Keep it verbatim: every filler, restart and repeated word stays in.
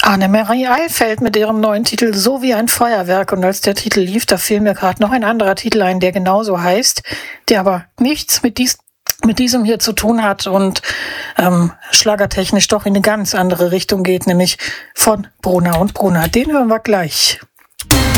Annemarie Eilfeld mit ihrem neuen Titel So wie ein Feuerwerk. Und als der Titel lief, da fiel mir gerade noch ein anderer Titel ein, der genauso heißt, der aber nichts mit, dies, mit diesem hier zu tun hat und ähm, schlagertechnisch doch in eine ganz andere Richtung geht, nämlich von Brunner und Brunner. Den hören wir gleich.